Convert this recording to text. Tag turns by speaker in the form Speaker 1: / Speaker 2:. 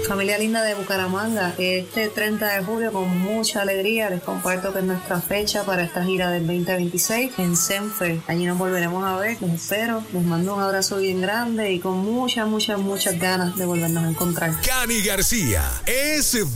Speaker 1: Familia linda de Bucaramanga, este 30 de julio con mucha alegría les comparto que es nuestra fecha para esta gira del 2026 en Senfe. Allí nos volveremos a ver, los espero, les mando un abrazo bien grande y con muchas ganas de volvernos a encontrar.
Speaker 2: Cani García es